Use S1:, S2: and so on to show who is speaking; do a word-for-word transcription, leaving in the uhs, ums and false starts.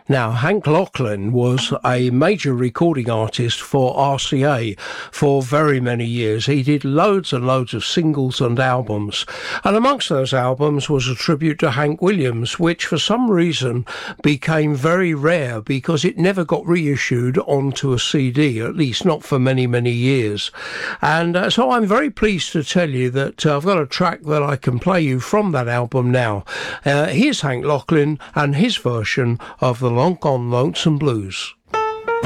S1: Now, Hank Lachlan was a major recording artist for R C A for very many years. He did loads and loads of singles and albums. And amongst those albums was a tribute to Hank Williams, which for some reason became very rare because it never got reissued onto a C D, at least not for many, many years. And uh, so I'm very pleased to tell you that uh, I've got a track that I can play you from that album now. Uh, here's Hank Lachlan and his version of the Long Gone Lonesome Blues.